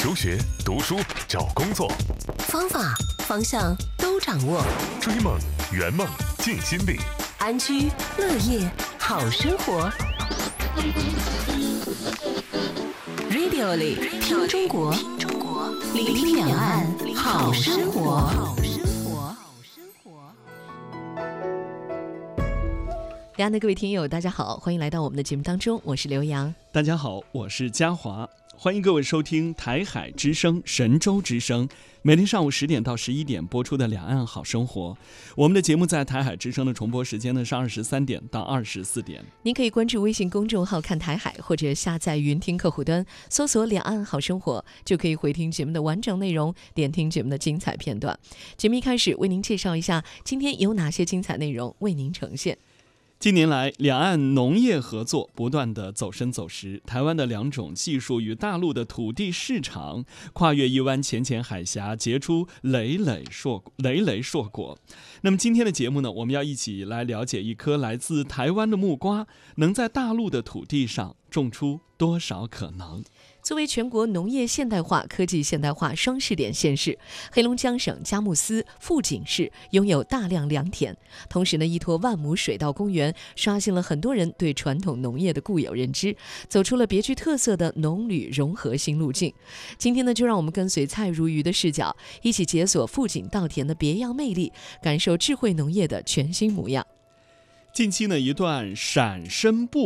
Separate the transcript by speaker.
Speaker 1: 求学、读书、找工作，
Speaker 2: 方法、方向都掌握。
Speaker 1: 追梦、圆梦、尽心力，
Speaker 2: 安居乐业好生活。Radio 里听中国，聆听两岸好生活。两岸的各位听友，大家好，欢迎来到我们的节目当中，我是刘洋。
Speaker 3: 大家好，我是嘉华，欢迎各位收听台海之声、神州之声，每天上午10点到11点播出的两岸好生活。我们的节目在台海之声的重播时间呢是23点到24点。
Speaker 2: 您可以关注微信公众号看台海，或者下载云听客户端，搜索两岸好生活，就可以回听节目的完整内容，点听节目的精彩片段。节目一开始为您介绍一下今天有哪些精彩内容为您呈现。
Speaker 3: 近年来，两岸农业合作不断地走深走实，台湾的两种技术与大陆的土地市场跨越一湾浅浅海峡，结出累累硕果。那么今天的节目呢，我们要一起来了解一颗来自台湾的木瓜能在大陆的土地上种出多少可能。
Speaker 2: 作为全国农业现代化、科技现代化双试点县市，黑龙江省佳木斯富锦市拥有大量良田，同时呢，依托万亩水稻公园，刷新了很多人对传统农业的固有认知，走出了别具特色的农旅融合新路径。今天呢，就让我们跟随蔡如瑜的视角，一起解锁富锦稻田的别样魅力，感受智慧农业的全新模样。
Speaker 3: 近期呢，一段陕深布